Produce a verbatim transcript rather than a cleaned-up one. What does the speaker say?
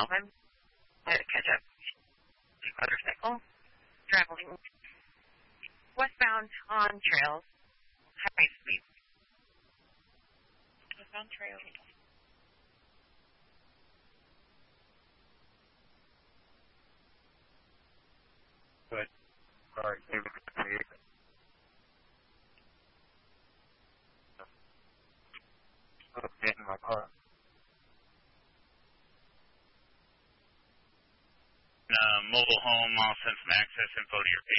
Well, I'm going to catch up to motorcycle traveling westbound on trails, high speed. Westbound trails. But, sorry, David, get in my car. Uh, mobile home, I'll send some access info to your